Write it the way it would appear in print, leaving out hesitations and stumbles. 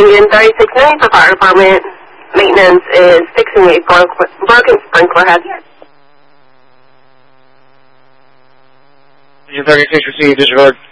Indian 3690 for fire department. Maintenance is fixing a broken sprinkler head. Engine 36 received, disregard.